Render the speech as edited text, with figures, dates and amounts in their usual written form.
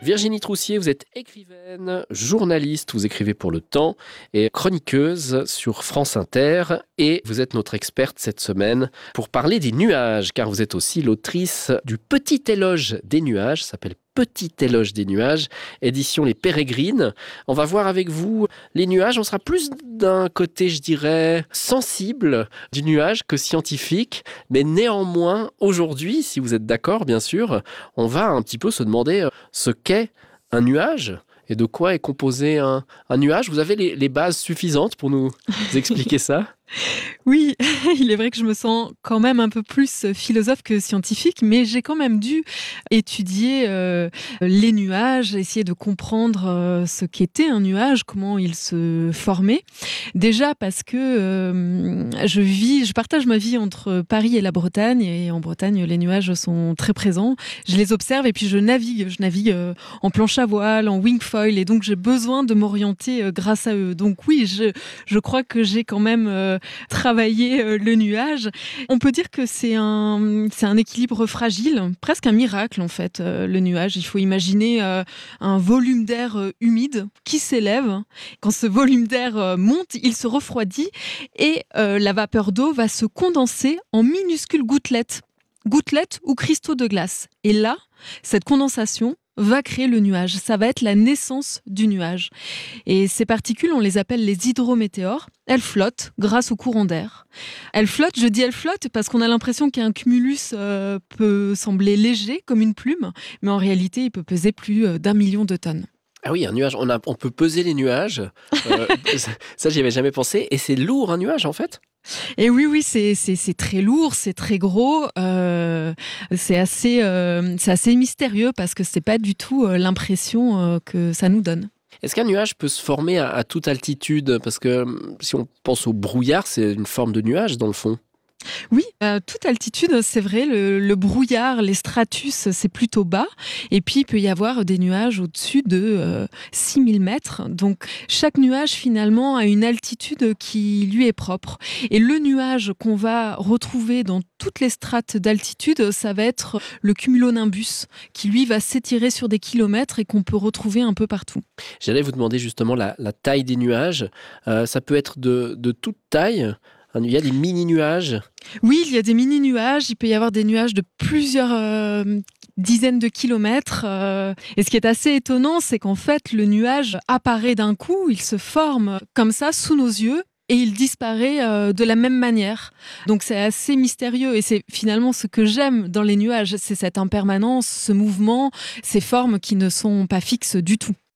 Virginie Troussier, vous êtes écrivaine, journaliste, vous écrivez pour Le Temps et chroniqueuse sur France Inter. Et vous êtes notre experte cette semaine pour parler des nuages, car vous êtes aussi l'autrice du Petit éloge des nuages, ça s'appelle Petit éloge des nuages, édition Les Pérégrines. On va voir avec vous les nuages. On sera plus d'un côté, je dirais, sensible du nuage que scientifique. Mais néanmoins, aujourd'hui, si vous êtes d'accord, bien sûr, on va un petit peu se demander ce qu'est un nuage et de quoi est composé un nuage. Vous avez les bases suffisantes pour nous expliquer ça ? Oui, il est vrai que je me sens quand même un peu plus philosophe que scientifique, mais j'ai quand même dû étudier les nuages, essayer de comprendre ce qu'était un nuage, comment il se formait. Déjà parce que je partage ma vie entre Paris et la Bretagne, et en Bretagne, les nuages sont très présents. Je les observe et puis je navigue en planche à voile, en wingfoil, et donc j'ai besoin de m'orienter grâce à eux. Donc oui, je crois que j'ai quand même travailler le nuage. On peut dire que c'est un équilibre fragile, presque un miracle en fait, le nuage. Il faut imaginer un volume d'air humide qui s'élève. Quand ce volume d'air monte, il se refroidit et la vapeur d'eau va se condenser en minuscules gouttelettes ou cristaux de glace. Et là, cette condensation va créer le nuage. Ça va être la naissance du nuage. Et ces particules, on les appelle les hydrométéores. Elles flottent grâce au courant d'air. Elles flottent, je dis elles flottent parce qu'on a l'impression qu'un cumulus peut sembler léger comme une plume, mais en réalité, il peut peser plus d'1 million de tonnes. Ah oui, un nuage, on peut peser les nuages. Ça, j'y avais jamais pensé. Et c'est lourd, un nuage, en fait ? Et oui, c'est très lourd, c'est très gros, c'est assez mystérieux parce que c'est pas du tout l'impression que ça nous donne. Est-ce qu'un nuage peut se former à toute altitude ? Parce que si on pense au brouillard, c'est une forme de nuage dans le fond. Oui, à toute altitude, c'est vrai, le brouillard, les stratus, c'est plutôt bas. Et puis, il peut y avoir des nuages au-dessus de 6000 mètres. Donc, chaque nuage, finalement, a une altitude qui lui est propre. Et le nuage qu'on va retrouver dans toutes les strates d'altitude, ça va être le cumulonimbus, qui, lui, va s'étirer sur des kilomètres et qu'on peut retrouver un peu partout. J'allais vous demander justement la taille des nuages. Ça peut être de toute taille. Il y a des mini-nuages. Oui, il y a des mini-nuages. Il peut y avoir des nuages de plusieurs dizaines de kilomètres. Et ce qui est assez étonnant, c'est qu'en fait, le nuage apparaît d'un coup, il se forme comme ça sous nos yeux. Et il disparaît de la même manière. Donc c'est assez mystérieux et c'est finalement ce que j'aime dans les nuages, c'est cette impermanence, ce mouvement, ces formes qui ne sont pas fixes du tout.